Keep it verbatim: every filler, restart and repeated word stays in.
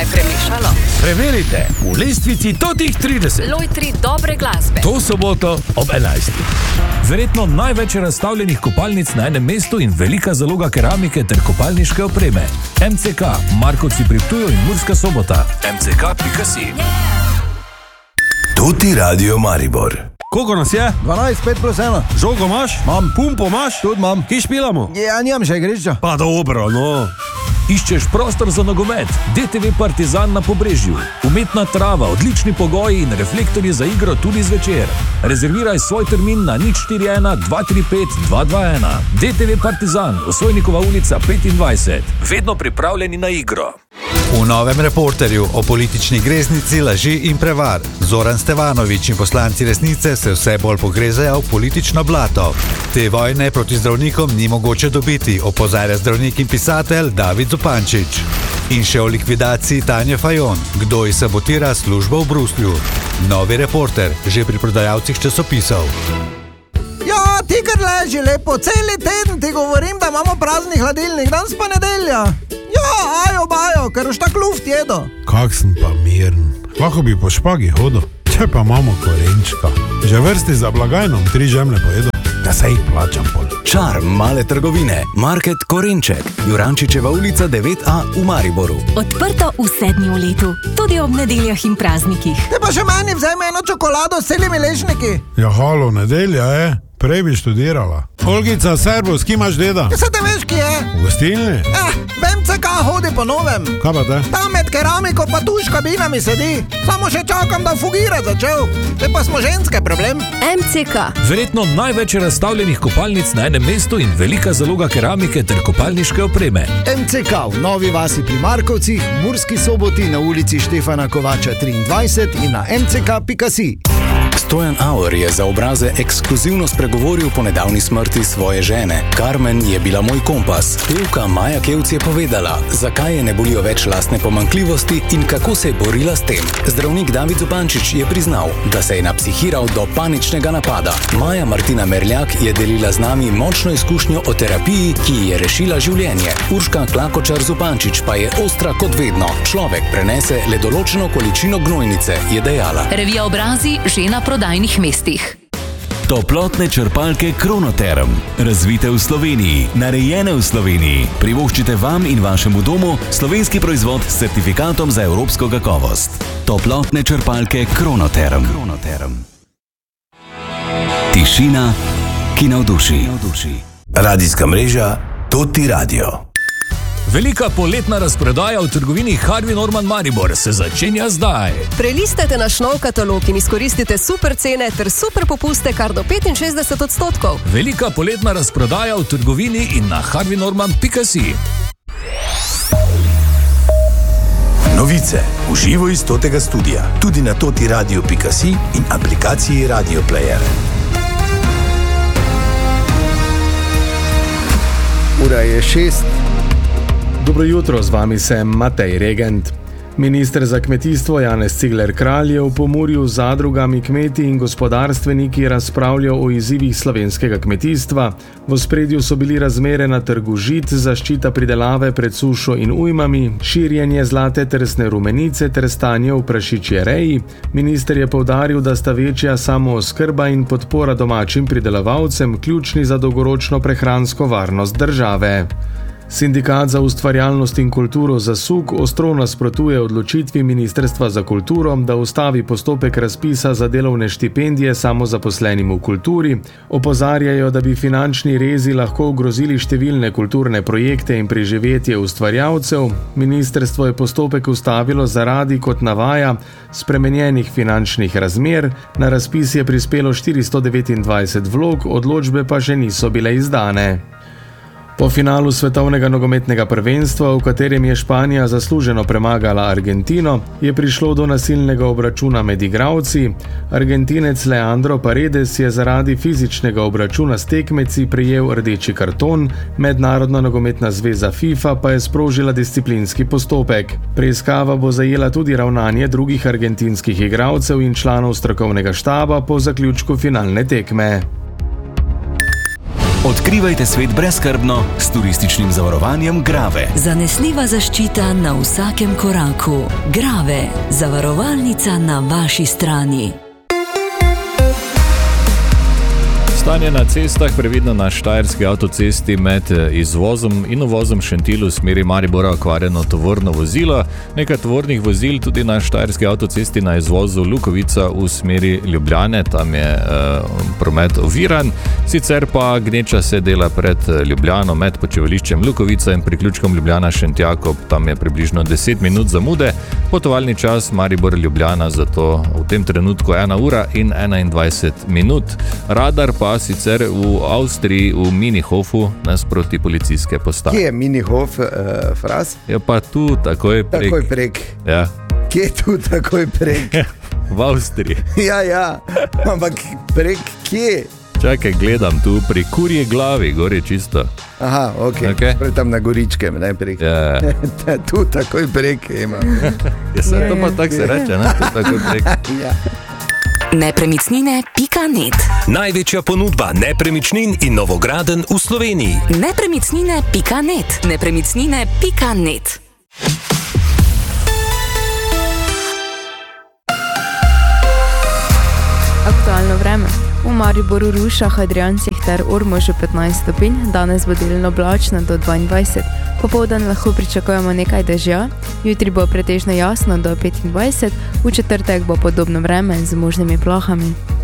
premešalo? Preverite v lestvici Totih trideset. Lojtri dobre glasbe. To soboto ob enajstih. Verjetno največ razstavljenih kopalnic na enem mestu in velika zaloga keramike ter kopalniške opreme. M C K, Markovci pri Ptuju in Murska Sobota. M C K pika si. Toti Radio Maribor. Koliko nas je? dvanajst, pet plus ena. Žogo imaš? Mam. Pumpo imaš? Tudi mam. Kje špilamo? Ja, nimam še igrišča. Pa dobro, no. Iščeš prostor za nogomet? D T V Partizan na Pobrežju. Umetna trava, odlični pogoji in reflektorji za igro tudi zvečer. Rezerviraj svoj termin na nič štiri ena dva tri pet dva dva ena. D T V Partizan, Osojnikova ulica petindvajset. Vedno pripravljeni na igro. V novem Reporterju o politični greznici, laži in prevar. Zoran Stevanović in poslanci Resnice se vse bolj pogrezajo v politično blato. Te vojne proti zdravnikom ni mogoče dobiti, opozarja zdravnik in pisatelj David Zupančič. In še o likvidaciji Tanje Fajon, kdo ji sabotira službo v Bruslju. Novi Reporter, že pri prodajalcih časopisov. Ja, ti kar leži lepo, celi teden ti govorim, da imamo prazni hladilnik, danes pa nedelja. Ja, ajo, bajo, ker už tak luft jedo. Kak sem pa miren. Lahko bi po špagi hodil, če pa imamo korenčka. Že vrsti za blagajnom tri žemlje pojedo, da se jih plačam pol. Čar male trgovine. Market Korenček. Jurančičeva ulica devet A v Mariboru. Odprto vse dni v letu, tudi ob nedeljah in praznikih. Te pa še meni vzemi eno čokolado s celimi lešniki. Ja, halo, nedelja je. Prej bi študirala. Olgica, servus, ki imaš deda? Ja, se te veš, ki je? V gostilni? Eh, v M C K hodi po novem. Kaj pa te? Tam med keramiko pa tuš kabinami sedi. Samo še čakam, da fugira začel. Te pa smo ženske problem. M C K. Verjetno največ razstavljenih kopalnic na enem mestu in velika zaloga keramike ter kopalniške opreme. M C K v Novi vasi pri Markovcih, Murski Soboti na ulici Štefana Kovača triindvajset in na m c k pika si. Stojan Auer je za obraze ekskluzivno spregovoril po nedavni smrti svoje žene. Carmen je bila moj kompas. Pevka Maja Kevc je povedala, zakaj je ne bolijo več lastne pomanjkljivosti in kako se je borila s tem. Zdravnik David Zupančič je priznal, da se je napsihiral do paničnega napada. Maja Martina Merljak je delila z nami močno izkušnjo o terapiji, ki ji je rešila življenje. Urška Klakočar Zupančič pa je ostra kot vedno. Človek prenese le določeno količino gnojnice, je dejala. Revija Obrazi že na prodajnih mestih. Toplotne črpalke Kronoterm. Razvite v Sloveniji, narejene v Sloveniji. Privoščite vam in vašemu domu slovenski proizvod s certifikatom za evropsko kakovost. Toplotne črpalke Kronoterm. Kronoterm. Tišina, ki navduši. Radijska mreža Toti Radio. Velika poletna razprodaja v trgovini Harvey Norman Maribor se začenja zdaj. Prelistajte naš nov katalog in izkoristite super cene ter super popuste kar do petinšestdeset odstotkov. Velika poletna razprodaja v trgovini in na harvey norman pika si. Novice v živo iz Totega studia, tudi na toti radio pika si in aplikaciji Radio Player. Ura je šest. Dobro jutro, z vami sem Matej Regent. Minister za kmetijstvo Janez Cigler Kralj je v Pomurju z zadrugami, kmeti in gospodarstveniki razpravljal o izzivih slovenskega kmetijstva. V ospredju so bili razmere na trgu žit, zaščita pridelave pred sušo in ujmami, širjenje zlate trsne rumenice ter stanje v prašičji reji. Minister je poudaril, da sta večja samooskrba in podpora domačim pridelovalcem ključni za dolgoročno prehransko varnost države. Sindikat za ustvarjalnost in kulturo Zasuk ostro nasprotuje odločitvi Ministrstva za kulturo, da ustavi postopek razpisa za delovne štipendije samozaposlenim v kulturi. Opozarjajo, da bi finančni rezi lahko ogrozili številne kulturne projekte in preživetje ustvarjalcev. Ministrstvo je postopek ustavilo zaradi, kot navaja, spremenjenih finančnih razmer. Na razpis je prispelo štiristo devetindvajset vlog, odločbe pa še niso bile izdane. Po finalu svetovnega nogometnega prvenstva, v katerem je Španija zasluženo premagala Argentino, je prišlo do nasilnega obračuna med igralci. Argentinec Leandro Paredes je zaradi fizičnega obračuna s tekmeci prejel rdeči karton, Mednarodna nogometna zveza FIFA pa je sprožila disciplinski postopek. Preiskava bo zajela tudi ravnanje drugih argentinskih igralcev in članov strokovnega štaba po zaključku finalne tekme. Odkrivajte svet brezskrbno s turističnim zavarovanjem Grave. Zanesljiva zaščita na vsakem koraku. Grave, zavarovalnica na vaši strani. Stanje na cestah, previdno na štajerski avtocesti med izvozom in uvozom Šentilj v smeri Maribora okvarjeno tovorno vozilo. Nekaj tovornih vozil tudi na štajerski avtocesti na izvozu Lukovica v smeri Ljubljane, tam je eh, promet oviran. Sicer pa gneča se dela pred Ljubljano med počivališčem Lukovica in priključkom Ljubljana Šentjakov, tam je približno deset minut zamude. Potovalni čas Maribor-Ljubljana zato v tem trenutku ena ura in enaindvajset minut. Radar pa sicer v Avstriji, v Minihofu, nasproti policijske postaje. Kje je Minihof, uh, Fras? Je pa tu takoj prek. Takoj prek. Ja. Kje je tu takoj prek? V Avstriji. Ja, ja, ampak prek kje? Čakaj, gledam tu pri Kurji glavi, gori čisto. Aha, ok, okay. Prej tam na Goričkem, ne prek. Ja. Tu takoj prek ima. Ja, se to pa tako se reče, ne? Tu takoj prek. Ja. Nepremičnine pika net. Največja ponudba nepremičnin in novogradenj v Sloveniji. Nepremičnine pika net. Nepremičnine pika net. Aktualno vreme. V Mariboru, Rušah, Adriancih ter Ormožu petnajst stopinj, danes bo delno oblačno do dvaindvajset. Popoldan lahko pričakujemo nekaj dežja, jutri bo pretežno jasno do petindvajset, v četrtek bo podobno vreme z možnimi plohami.